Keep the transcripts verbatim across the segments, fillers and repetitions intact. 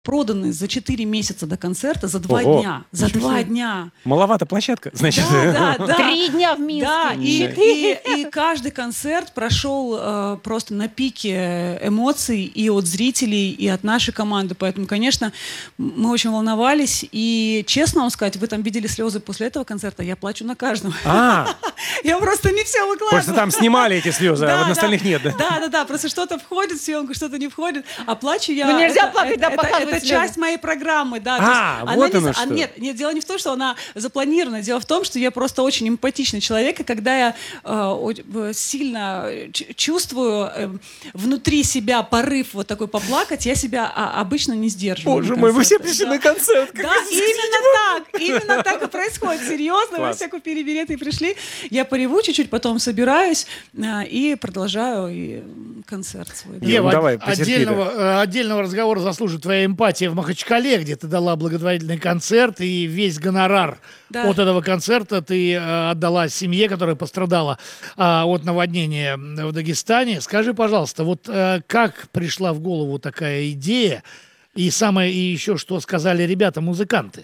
проданы за четыре месяца до концерта, за два Ого. дня. За Ничего два себе. дня. Маловато площадка, значит. Да, да, да. Три дня в Минске. Да, и, Четыре. и, и каждый концерт прошел э, просто на пике эмоций и от зрителей, и от нашей команды. Поэтому, конечно, мы очень волновались. И, честно вам сказать, вы там видели слезы после этого концерта, я плачу на каждом. А, Я просто не все выкладываю. просто там снимали эти слезы, а Да, вот на да. остальных нет, да? Да, да, да, просто что-то входит в съемку, что-то не входит, а плачу я... Ну, нельзя это- плакать, это, да, это- показывать это слезы. часть моей программы, да. то А, есть она вот не оно за- что. а, Нет, нет, дело не в том, что она запланирована, дело в том, что я просто очень эмпатичный человек, и когда я э, о- э, сильно ч- чувствую э, внутри себя порыв вот такой поплакать, я себя а, обычно не сдерживаю. Боже на мой, вы все концертах, пришли да. на концерт. как Да, вы именно так, именно так и происходит, серьезно, вы Класс. все купили билеты и пришли, я пореву чуть-чуть, потом собираюсь а, и продолжаю и концерт свой. да. Е- Ева, ну, давай, от- потерпи, отдельного, э, отдельного разговора заслужит твоя эмпатия в Махачкале, где ты дала благотворительный концерт, и весь гонорар Да. от этого концерта ты э, отдала семье, которая пострадала а, от наводнения в Дагестане. Скажи, пожалуйста, вот э, как пришла в голову такая идея, и самое, и еще что сказали ребята-музыканты?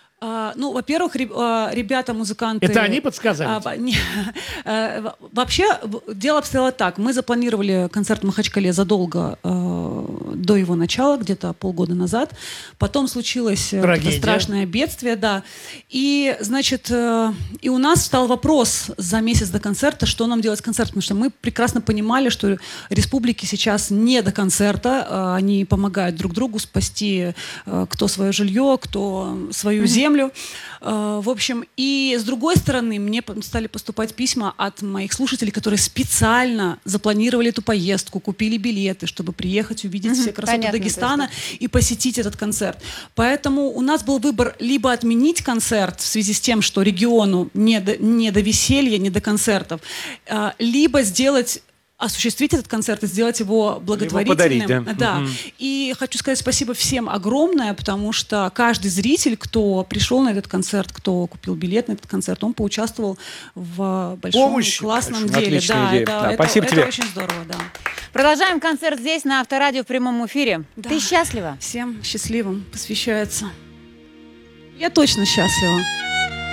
А, ну, во-первых, реб- а, ребята, музыканты... Это они подсказали А, тебе? во- не, э, в- Вообще, в- дело обстояло так. Мы запланировали концерт в Махачкале задолго э, до его начала, где-то полгода назад. Потом случилось э, вот это Трагедия. страшное бедствие, да. И, значит, э, и у нас встал вопрос за месяц до концерта, что нам делать с концертом, потому что мы прекрасно понимали, что республики сейчас не до концерта, э, они помогают друг другу спасти э, кто свое жилье, кто свою землю. Э, В общем, и с другой стороны, мне по- стали поступать письма от моих слушателей, которые специально запланировали эту поездку, купили билеты, чтобы приехать, увидеть все красоты понятно, Дагестана и посетить этот концерт. Поэтому у нас был выбор либо отменить концерт в связи с тем, что региону не до, не до веселья, не до концертов, э, либо сделать осуществить этот концерт и сделать его благотворительным. подарить, да. Мгм. И хочу сказать спасибо всем огромное, потому что каждый зритель, кто пришел на этот концерт, кто купил билет на этот концерт, он поучаствовал в большом Помощи, классном конечно. деле. Отличная Да, идея. это, Да, это- спасибо это тебе. очень здорово, да. Продолжаем концерт здесь, на Авторадио в прямом эфире. Да. Ты счастлива? Всем счастливым посвящается. Я точно счастлива.